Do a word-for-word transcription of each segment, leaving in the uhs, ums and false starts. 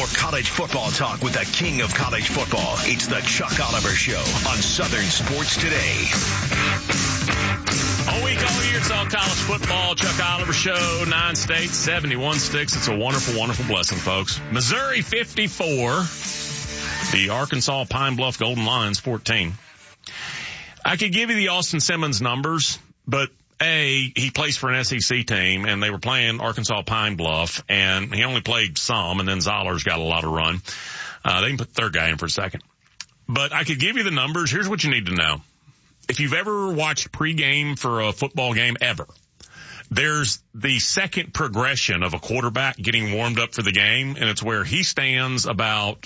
More college football talk with the king of college football. It's the Chuck Oliver Show on Southern Sports Today. All week, all year, it's all college football. Chuck Oliver Show, nine states, seventy-one sticks. It's a wonderful, wonderful blessing, folks. Missouri fifty-four, the Arkansas Pine Bluff Golden Lions fourteen. I could give you the Austin Simmons numbers, but A, he plays for an S E C team, and they were playing Arkansas Pine Bluff, and he only played some, and then Zoller's got a lot of run. Uh, they can put the third guy in for a second. But I could give you the numbers. Here's what you need to know. If you've ever watched pregame for a football game ever, there's the second progression of a quarterback getting warmed up for the game, and it's where he stands about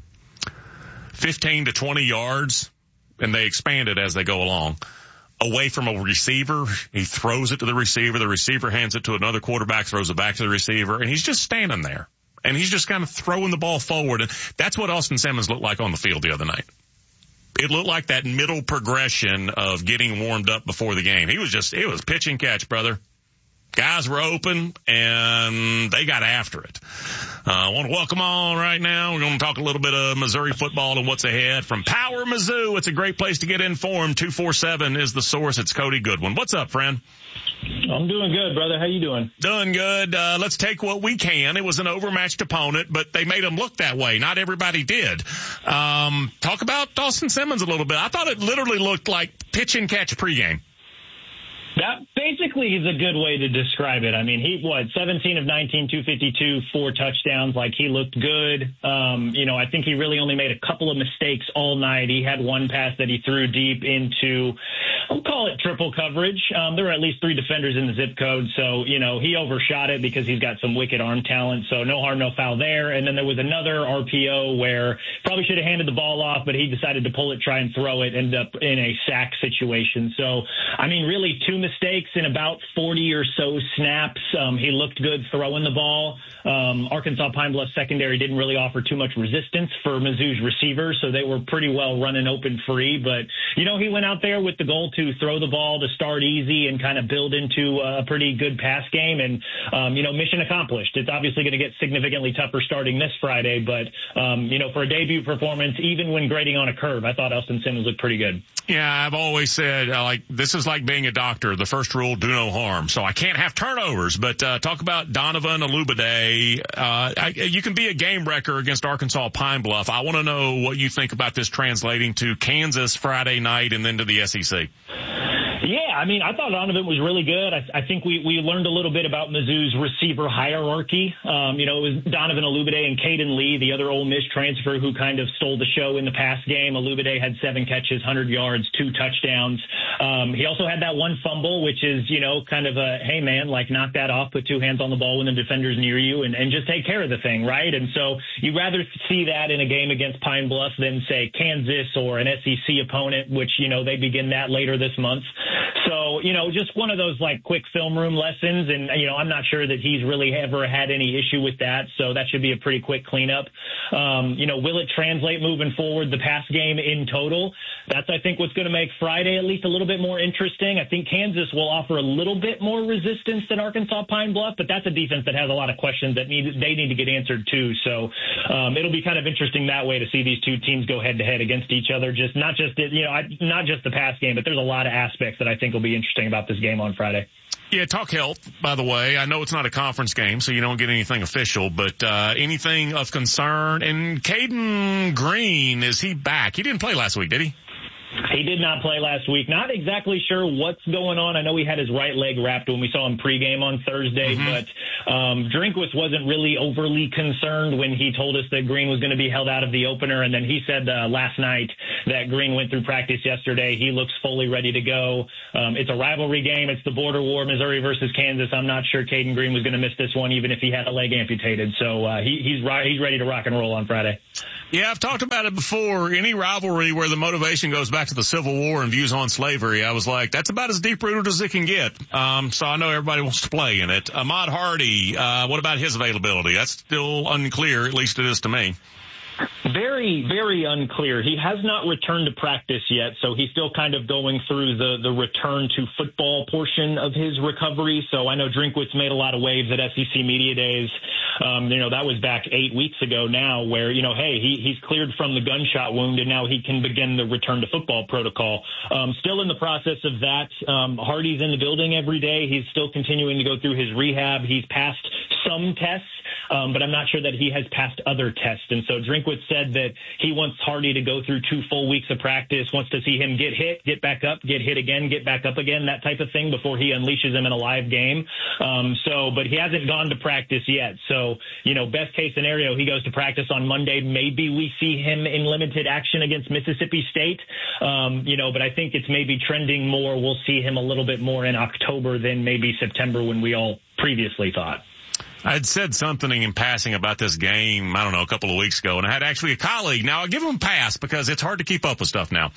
fifteen to twenty yards, and they expand it as they go along, away from a receiver. He throws it to the receiver. The receiver hands it to another quarterback, throws it back to the receiver, and he's just standing there. And he's just kind of throwing the ball forward. And that's what Austin Simmons looked like on the field the other night. It looked like that middle progression of getting warmed up before the game. He was just, it was pitch and catch, brother. Guys were open, and they got after it. Uh, I want to welcome on right now. We're going to talk a little bit of Missouri football and what's ahead from Power Mizzou. It's a great place to get informed. two four seven is the source. It's Cody Goodwin. What's up, friend? I'm doing good, brother. How you doing? Doing good. Uh, let's take what we can. It was an overmatched opponent, but they made them look that way. Not everybody did. Um, talk about Austin Simmons a little bit. I thought it literally looked like pitch and catch pregame. That basically is a good way to describe it. I mean, he, what, seventeen of nineteen, two fifty-two, four touchdowns. Like, he looked good. Um, you know, I think he really only made a couple of mistakes all night. He had one pass that he threw deep into, I'll call it triple coverage. Um, there were at least three defenders in the zip code. So, you know, he overshot it because he's got some wicked arm talent. So no harm, no foul there. And then there was another R P O where probably should have handed the ball off, but he decided to pull it, try and throw it, ended up in a sack situation. So, I mean, really two mistakes in about forty or so snaps. Um, he looked good throwing the ball. Um, Arkansas Pine Bluff secondary didn't really offer too much resistance for Mizzou's receivers, so they were pretty well running open free. But, you know, he went out there with the goal to throw the ball, to start easy and kind of build into a pretty good pass game. And, um, you know, mission accomplished. It's obviously going to get significantly tougher starting this Friday. But, um, you know, for a debut performance, even when grading on a curve, I thought Austin Simmons looked pretty good. Yeah, I've always said, uh, like, this is like being a doctor. The first rule, do no harm. So I can't have turnovers. But uh, talk about Donovan Olubade. Uh, I, you can be a game wrecker against Arkansas Pine Bluff. I want to know what you think about this translating to Kansas Friday night and then to the S E C. Yeah, I mean, I thought Donovan was really good. I, I think we, we learned a little bit about Mizzou's receiver hierarchy. Um, you know, it was Donovan Olubade and Caden Lee, the other Ole Miss transfer, who kind of stole the show in the pass game. Olubade had seven catches, one hundred yards, two touchdowns. Um, he also had that one fumble, which is, you know, kind of a, hey, man, like, knock that off, put two hands on the ball when the defender's near you, and, and just take care of the thing, right? And so you'd rather see that in a game against Pine Bluff than, say, Kansas or an S E C opponent, which, you know, they begin that later this month. So, you know, just one of those, like, quick film room lessons. And, you know, I'm not sure that he's really ever had any issue with that. So that should be a pretty quick cleanup. Um, you know, will it translate moving forward, the pass game in total? That's, I think, what's going to make Friday at least a little bit more interesting. I think Kansas will offer a little bit more resistance than Arkansas Pine Bluff, but that's a defense that has a lot of questions that need they need to get answered too. So um, it'll be kind of interesting that way to see these two teams go head to head against each other. Just not just you know not just the pass game, but there's a lot of aspects that I think will be interesting about this game on Friday. Yeah, talk health, by the way. I know it's not a conference game, so you don't get anything official, but uh anything of concern? And Caden Green, is he back? He didn't play last week, did he? He did not play last week. Not exactly sure what's going on. I know he had his right leg wrapped when we saw him pregame on Thursday, mm-hmm. but um, Drinkwitz wasn't really overly concerned when he told us that Green was going to be held out of the opener. And then he said uh, last night that Green went through practice yesterday. He looks fully ready to go. Um, it's a rivalry game. It's the border war, Missouri versus Kansas. I'm not sure Caden Green was going to miss this one, even if he had a leg amputated. So uh, he, he's right. He's ready to rock and roll on Friday. Yeah, I've talked about it before. Any rivalry where the motivation goes back to the Civil War and views on slavery, I was like, that's about as deep-rooted as it can get. Um, so I know everybody wants to play in it. Ahmad Hardy, uh, what about his availability? That's still unclear, at least it is to me. Very, very unclear. He has not returned to practice yet, so he's still kind of going through the, the return to football portion of his recovery. So I know Drinkwitz made a lot of waves at S E C Media Days. Um, you know, that was back eight weeks ago now where, you know, hey, he, he's cleared from the gunshot wound and now he can begin the return to football protocol. Um, still in the process of that. Um, Hardy's in the building every day. He's still continuing to go through his rehab. He's passed some tests. Um, but I'm not sure that he has passed other tests. And so Drinkwitz said that he wants Hardy to go through two full weeks of practice, wants to see him get hit, get back up, get hit again, get back up again, that type of thing before he unleashes him in a live game. Um, so, but he hasn't gone to practice yet. So, you know, best case scenario, he goes to practice on Monday. Maybe we see him in limited action against Mississippi State. Um, you know, but I think it's maybe trending more. We'll see him a little bit more in October than maybe September when we all previously thought. I had said something in passing about this game, I don't know, a couple of weeks ago, and I had actually a colleague. Now, I'll give him a pass because it's hard to keep up with stuff now.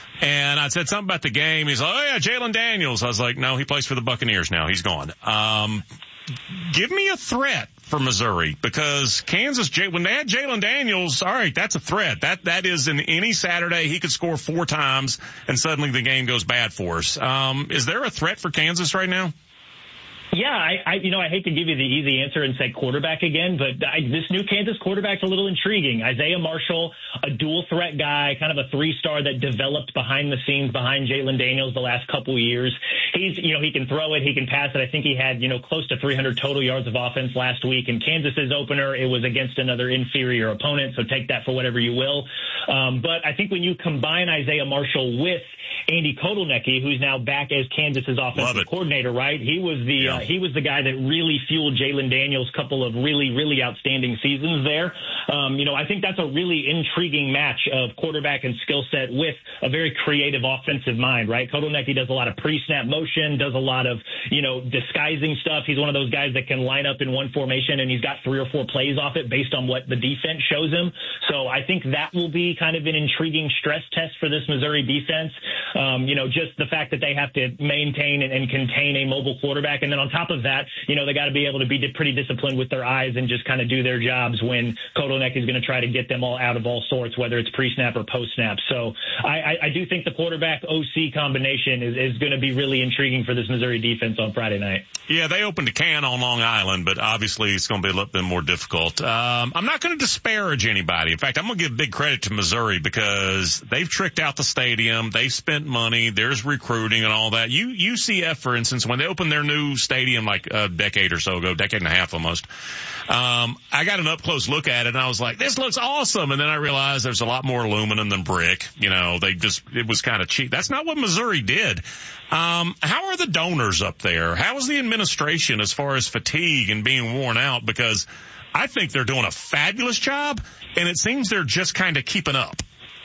And I said something about the game. He's like, oh, yeah, Jalen Daniels. I was like, no, he plays for the Buccaneers now. He's gone. Um, give me a threat for Missouri because Kansas, when they had Jalen Daniels, all right, that's a threat. That That is in any Saturday. He could score four times, and suddenly the game goes bad for us. Um, is there a threat for Kansas right now? Yeah, I, I, you know, I hate to give you the easy answer and say quarterback again, but I, this new Kansas quarterback's a little intriguing. Isaiah Marshall, a dual threat guy, kind of a three-star that developed behind the scenes behind Jalen Daniels the last couple of years. He's, you know, he can throw it, he can pass it. I think he had, you know, close to three hundred total yards of offense last week. In Kansas's opener, it was against another inferior opponent, so take that for whatever you will. Um, but I think when you combine Isaiah Marshall with Andy Kotelnicki, who's now back as Kansas's offensive coordinator, right? He was the yeah. uh, he was the guy that really fueled Jalen Daniels' couple of really, really outstanding seasons there. Um, you know, I think that's a really intriguing match of quarterback and skill set with a very creative offensive mind, right? Kotelnicki does a lot of pre-snap motion, does a lot of, you know, disguising stuff. He's one of those guys that can line up in one formation and he's got three or four plays off it based on what the defense shows him. So I think that will be kind of an intriguing stress test for this Missouri defense. Um, you know, just the fact that they have to maintain and, and contain a mobile quarterback. And then on top of that, you know, they got to be able to be pretty disciplined with their eyes and just kind of do their jobs when Kotelnicki is going to try to get them all out of all sorts, whether it's pre-snap or post-snap. So I, I, I do think the quarterback O C combination is, is going to be really intriguing for this Missouri defense on Friday night. Yeah, they opened a can on Long Island, but obviously it's going to be a little bit more difficult. Um, I'm not going to disparage anybody. In fact, I'm going to give big credit to Missouri because they've tricked out the stadium. They've spent money. There's recruiting and all that. U- U C F, for instance, when they opened their new stadium like a decade or so ago, decade and a half almost, um, I got an up-close look at it, and I was like, this looks awesome. And then I realized there's a lot more aluminum than brick. You know, they just, it was kind of cheap. That's not what Missouri did. Um, how are the donors up there? How is the administration as far as fatigue and being worn out? Because I think they're doing a fabulous job, and it seems they're just kind of keeping up.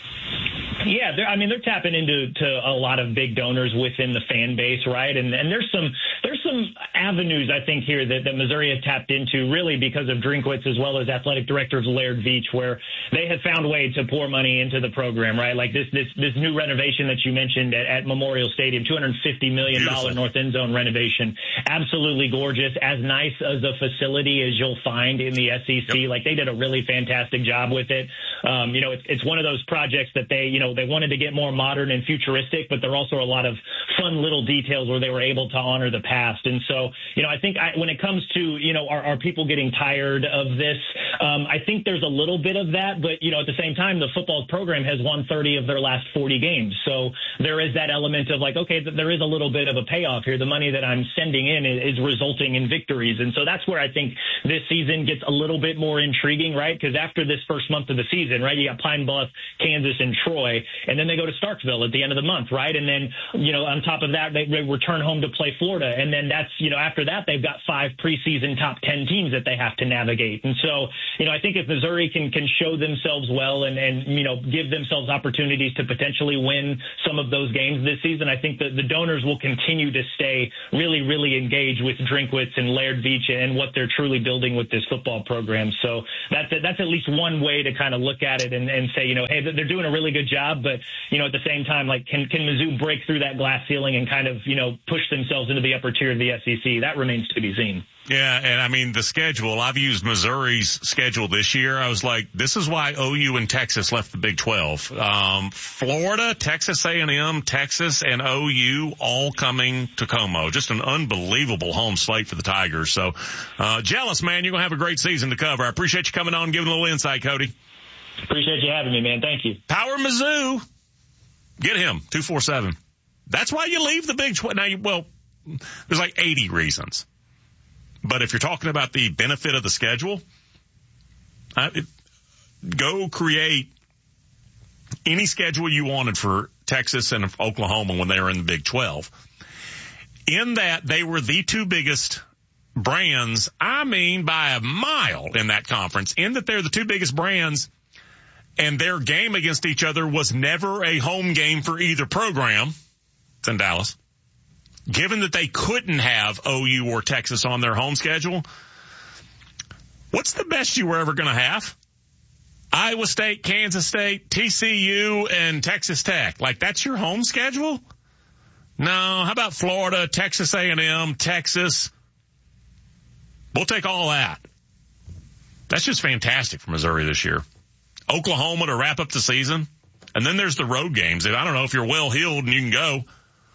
Yeah, I mean, they're tapping into to a lot of big donors within the fan base, right? And and there's some there's some avenues, I think, here that, that Missouri has tapped into really because of Drinkwitz as well as athletic director Laird Veach, where they have found ways to pour money into the program, right? Like this this this new renovation that you mentioned at, at Memorial Stadium, two hundred fifty million dollars North End Zone renovation. Absolutely gorgeous, as nice as a facility as you'll find in the S E C. Yep. Like they did a really fantastic job with it. Um, you know, it's, it's one of those projects that they, you know, they wanted to get more modern and futuristic, but there are also a lot of fun little details where they were able to honor the past. And so, you know, I think I, when it comes to, you know, are, are people getting tired of this? Um, I think there's a little bit of that, but, you know, at the same time, the football program has won thirty of their last forty games. So there is that element of like, okay, there is a little bit of a payoff here. The money that I'm sending in is, is resulting in victories. And so that's where I think this season gets a little bit more intriguing, right? Because after this first month of the season, right, you got Pine Bluff, Kansas, and Troy, and then they go to Starkville at the end of the month, right? And then, you know, on top of that, they, they return home to play Florida. And then that's, you know, after that, they've got five preseason top ten teams that they have to navigate. And so, you know, I think if Missouri can, can show themselves well and, and, you know, give themselves opportunities to potentially win some of those games this season, I think that the donors will continue to stay really, really engaged with Drinkwitz and Laird Veach and what they're truly building with this football program. So that's, that's at least one way to kind of look at it and, and say, you know, hey, they're doing a really good job, but, you know, at the same time, like, can, can Mizzou break through that glass ceiling and kind of, you know, push themselves into the upper tier of the S E C? That remains to be seen. Yeah, and I mean, the schedule, I've used Missouri's schedule this year. I was like, this is why O U and Texas left the Big twelve. Um, Florida, Texas A and M, Texas, and O U all coming to Como. Just an unbelievable home slate for the Tigers. So, uh, jealous, man. You're going to have a great season to cover. I appreciate you coming on and giving a little insight, Cody. Appreciate you having me, man. Thank you. Power Mizzou. Get him, two four seven. That's why you leave the Big twelve. Now, you, well, there's like eighty reasons. But if you're talking about the benefit of the schedule, uh, it, go create any schedule you wanted for Texas and Oklahoma when they were in the Big twelve. In that, they were the two biggest brands, I mean by a mile in that conference, in that they're the two biggest brands, and their game against each other was never a home game for either program. It's in Dallas. Given that they couldn't have O U or Texas on their home schedule, what's the best you were ever going to have? Iowa State, Kansas State, T C U, and Texas Tech. Like, that's your home schedule? No. How about Florida, Texas A and M, Texas? We'll take all that. That's just fantastic for Missouri this year. Oklahoma to wrap up the season. And then there's the road games. I don't know if you're well-heeled and you can go.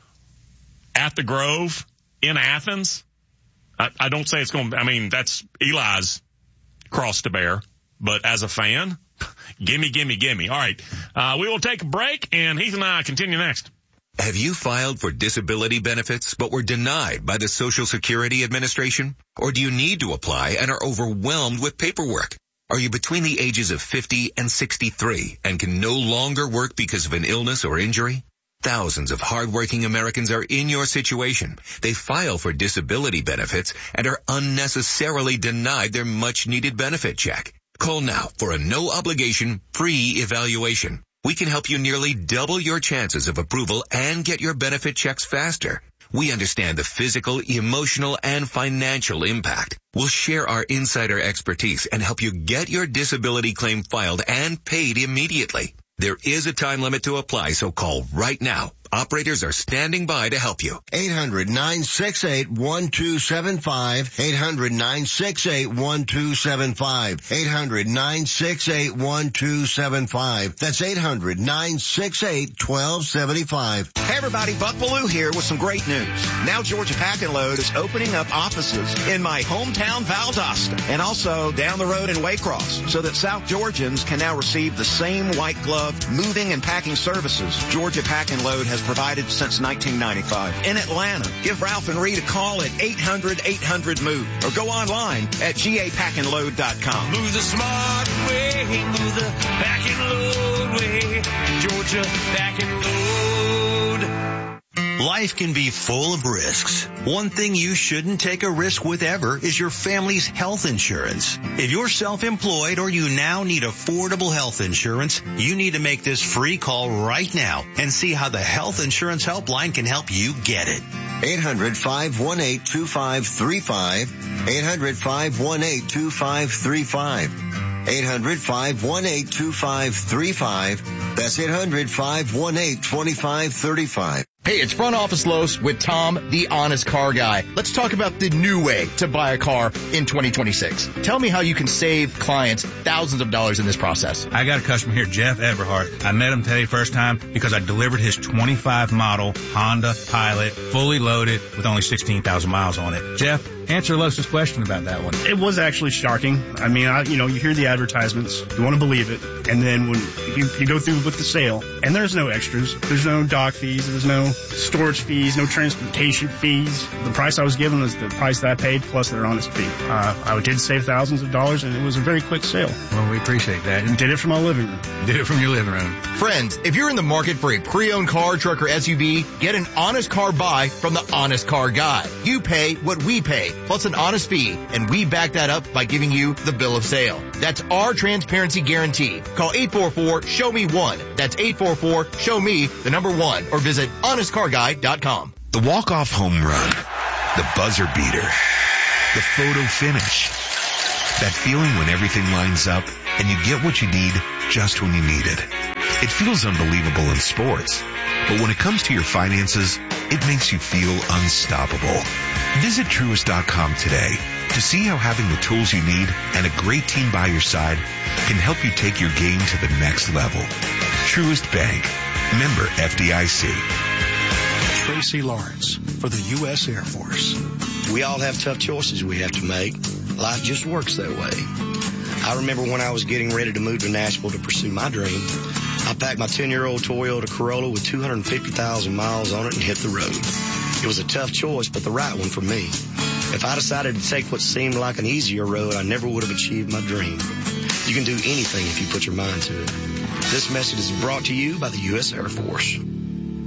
At the Grove, in Athens. I, I don't say it's going to, I mean, that's Eli's cross to bear. But as a fan, gimme, gimme, gimme. All right. Uh, we will take a break, and Heath and I continue next. Have you filed for disability benefits but were denied by the Social Security Administration? Or do you need to apply and are overwhelmed with paperwork? Are you between the ages of fifty and sixty-three and can no longer work because of an illness or injury? Thousands of hardworking Americans are in your situation. They file for disability benefits and are unnecessarily denied their much-needed benefit check. Call now for a no-obligation, free evaluation. We can help you nearly double your chances of approval and get your benefit checks faster. We understand the physical, emotional, and financial impact. We'll share our insider expertise and help you get your disability claim filed and paid immediately. There is a time limit to apply, so call right now. Operators are standing by to help you. eight hundred, nine six eight, one two seven five. eight hundred, nine six eight, one two seven five. eight hundred, nine six eight, one two seven five. That's eight hundred, nine six eight, one two seven five. Hey everybody, Buck Bellew here with some great news. Now Georgia Pack and Load is opening up offices in my hometown Valdosta and also down the road in Waycross so that South Georgians can now receive the same white glove moving and packing services Georgia Pack and Load has provided since nineteen ninety-five. In Atlanta, give Ralph and Reed a call at eight hundred, eight hundred, move or go online at G A pack and load dot com. Move the smart way, move the Pack and Load way, Georgia Pack and Load. Life can be full of risks. One thing you shouldn't take a risk with ever is your family's health insurance. If you're self-employed or you now need affordable health insurance, you need to make this free call right now and see how the Health Insurance Helpline can help you get it. eight hundred, five one eight, two five three five. eight hundred, five one eight, two five three five. eight hundred, five one eight, two five three five. That's eight hundred, five one eight, two five three five. Hey, it's Front Office Los with Tom, the Honest Car Guy. Let's talk about the new way to buy a car in twenty twenty-six. Tell me how you can save clients thousands of dollars in this process. I got a customer here, Jeff Everhart. I met him today first time because I delivered his twenty-five model Honda Pilot, fully loaded with only sixteen thousand miles on it. Jeff, answer Los's question about that one. It was actually shocking. I mean, I, you know, you hear the advertisements, you want to believe it, and then when you, you go through with the sale, and there's no extras, there's no dock fees, there's no storage fees, no transportation fees. The price I was given was the price that I paid plus their honest fee. Uh, I did save thousands of dollars, and it was a very quick sale. Well, we appreciate that. And did it from my living room. Did it from your living room. Friends, if you're in the market for a pre-owned car, truck, or S U V, get an honest car buy from the Honest Car Guy. You pay what we pay, plus an honest fee, and we back that up by giving you the bill of sale. That's our transparency guarantee. Call eight four four, show me one. That's eight four four, show me the number one, or visit honest car guy dot com. The walk-off home run, the buzzer beater, the photo finish. That feeling when everything lines up and you get what you need just when you need it. It feels unbelievable in sports, but when it comes to your finances, it makes you feel unstoppable. Visit Truist dot com today to see how having the tools you need and a great team by your side can help you take your game to the next level. Truist Bank. Member F D I C. Tracy Lawrence for the U S Air Force. We all have tough choices we have to make. Life just works that way. I remember when I was getting ready to move to Nashville to pursue my dream, I packed my ten-year-old Toyota Corolla with two hundred fifty thousand miles on it and hit the road. It was a tough choice, but the right one for me. If I decided to take what seemed like an easier road, I never would have achieved my dream. You can do anything if you put your mind to it. This message is brought to you by the U S Air Force.